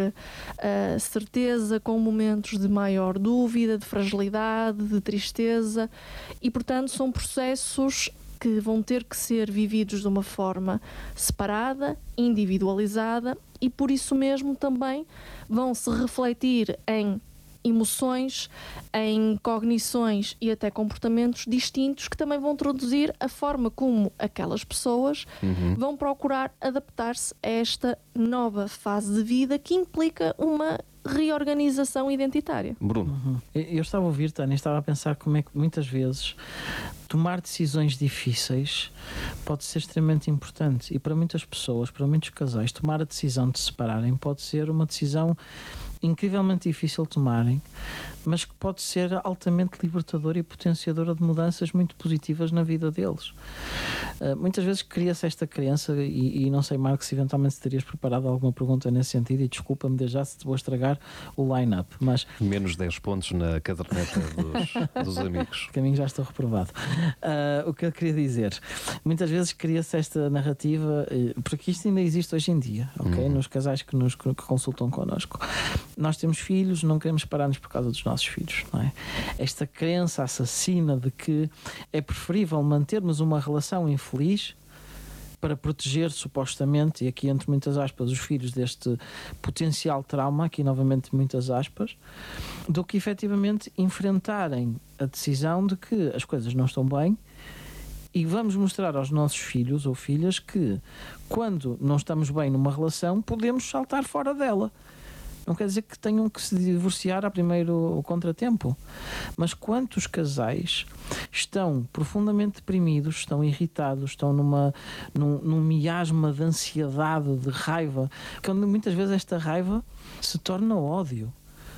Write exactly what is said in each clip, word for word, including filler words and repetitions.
uh, certeza com momentos de maior dúvida, de fragilidade, de tristeza, e portanto são processos que vão ter que ser vividos de uma forma separada, individualizada, e por isso mesmo também vão se refletir em emoções, em cognições e até comportamentos distintos que também vão traduzir a forma como aquelas pessoas uhum. vão procurar adaptar-se a esta nova fase de vida que implica uma reorganização identitária. Bruno. Uhum. Eu estava a ouvir, Tânia, estava a pensar como é que muitas vezes tomar decisões difíceis pode ser extremamente importante, e para muitas pessoas, para muitos casais, tomar a decisão de se separarem pode ser uma decisão incrivelmente difícil de tomarem, mas que pode ser altamente libertadora e potenciadora de mudanças muito positivas na vida deles. Uh, muitas vezes cria-se esta crença, e, e não sei, Marcos, se eventualmente se terias preparado alguma pergunta nesse sentido, e desculpa-me desde já se te vou estragar o line-up, mas... Menos dez pontos na caderneta dos, dos amigos. O caminho já estou reprovado. Uh, o que eu queria dizer, muitas vezes cria-se esta narrativa, porque isto ainda existe hoje em dia, ok? Uhum. Nos casais que nos que consultam connosco. Nós temos filhos, não queremos parar-nos por causa dos nossos filhos, não é? Esta crença assassina de que é preferível mantermos uma relação infeliz para proteger, supostamente, e aqui entre muitas aspas, os filhos deste potencial trauma, aqui novamente muitas aspas, do que efetivamente enfrentarem a decisão de que as coisas não estão bem, e vamos mostrar aos nossos filhos ou filhas que, quando não estamos bem numa relação, podemos saltar fora dela. Não quer dizer que tenham que se divorciar a primeiro contratempo, mas quantos casais estão profundamente deprimidos, estão irritados, estão numa, num, num miasma de ansiedade, de raiva, quando muitas vezes esta raiva se torna ódio,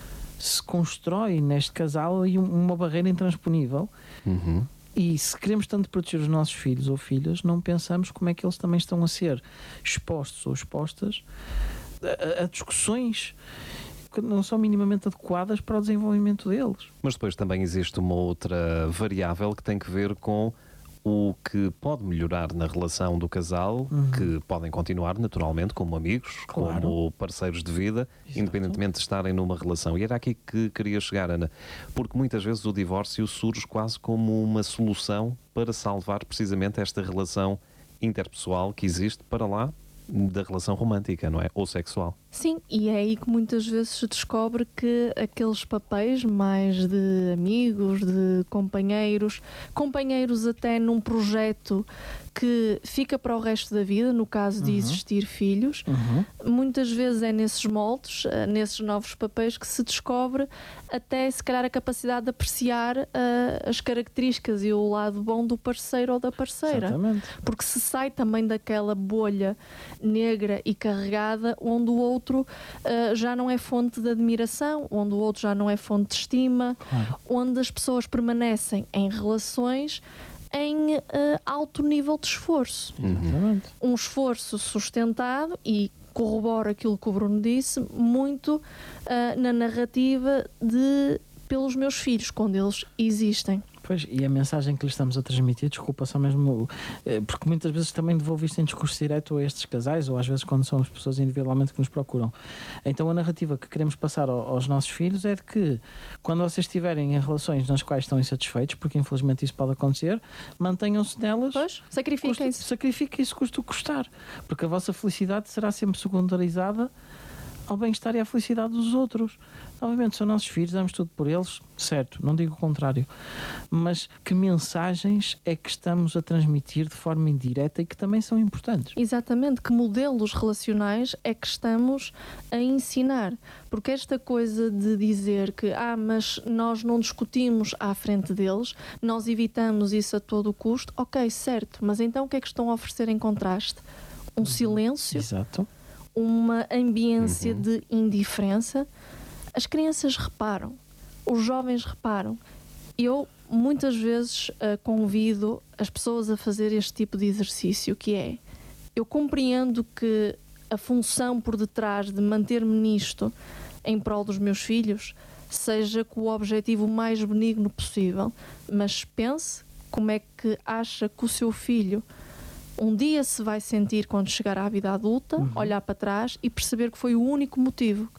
se constrói neste casal e uma barreira intransponível. Uhum. E se queremos tanto proteger os nossos filhos ou filhas, não pensamos como é que eles também estão a ser expostos ou expostas a, a discussões que não são minimamente adequadas para o desenvolvimento deles. Mas depois também existe uma outra variável que tem que ver com o que pode melhorar na relação do casal, uhum. que podem continuar naturalmente como amigos, claro. Como parceiros de vida, exato. Independentemente de estarem numa relação. E era aqui que queria chegar, Ana, porque muitas vezes o divórcio surge quase como uma solução para salvar precisamente esta relação interpessoal que existe para lá da relação romântica, não é? Ou sexual. Sim, e é aí que muitas vezes se descobre que aqueles papéis mais de amigos, de companheiros, companheiros até num projeto que fica para o resto da vida, no caso de uhum. existir filhos, uhum. muitas vezes é nesses moldes, nesses novos papéis que se descobre até se calhar a capacidade de apreciar uh, as características e o lado bom do parceiro ou da parceira. Exatamente. Porque se sai também daquela bolha negra e carregada onde o outro Uh, já não é fonte de admiração, onde o outro já não é fonte de estima, claro. Onde as pessoas permanecem em relações em uh, alto nível de esforço. Uhum. Um esforço sustentado, e corrobora aquilo que o Bruno disse, muito uh, na narrativa de pelos meus filhos, quando eles existem. Pois, e a mensagem que lhes estamos a transmitir, desculpa, só mesmo, porque muitas vezes também devolvo isto em discurso direto a estes casais, ou às vezes quando são as pessoas individualmente que nos procuram. Então a narrativa que queremos passar aos nossos filhos é de que, quando vocês estiverem em relações nas quais estão insatisfeitos, porque infelizmente isso pode acontecer, mantenham-se nelas. Pois, sacrifiquem-se. Sacrifiquem-se, custa o custar, porque a vossa felicidade será sempre secundarizada ao bem-estar e à felicidade dos outros. Obviamente são nossos filhos, damos tudo por eles, certo, não digo o contrário, mas que mensagens é que estamos a transmitir de forma indireta e que também são importantes? Exatamente, que modelos relacionais é que estamos a ensinar, porque esta coisa de dizer que, ah, mas nós não discutimos à frente deles, nós evitamos isso a todo custo, ok, certo, mas então o que é que estão a oferecer em contraste? Um silêncio? Exato. Uma ambiência uhum. de indiferença. As crianças reparam, os jovens reparam. Eu muitas vezes uh, convido as pessoas a fazer este tipo de exercício, que é, eu compreendo que a função por detrás de manter-me nisto em prol dos meus filhos seja com o objetivo mais benigno possível, mas pense como é que acha que o seu filho um dia se vai sentir quando chegar à vida adulta, uhum. olhar para trás e perceber que foi o único motivo